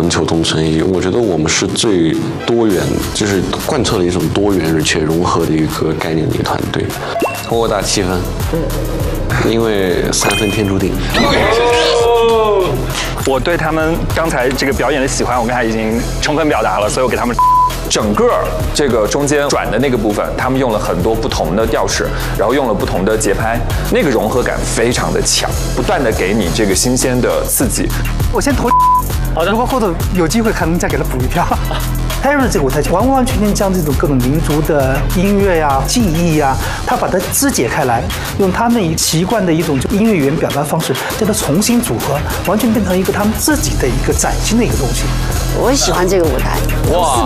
环球东城一，我觉得我们是最多元，就是贯彻了一种多元而且融合的一个概念的一个团队。我打7分，因为3分天注定。 我对他们刚才这个表演的喜欢，我刚才已经充分表达了，所以我给他们。整个这个中间转的那个部分，他们用了很多不同的调式，然后用了不同的节拍，那个融合感非常的强，不断的给你这个新鲜的刺激。 我先投，好的，如果后头有机会还能再给他补一票。Paris 这个舞台完完全全将这种各种民族的音乐呀、记忆呀，他把它肢解开来，用他们习惯的一种音乐语言表达方式，将它重新组合，完全变成一个他们自己的一个崭新的一个东西。 我喜欢这个舞台，哇，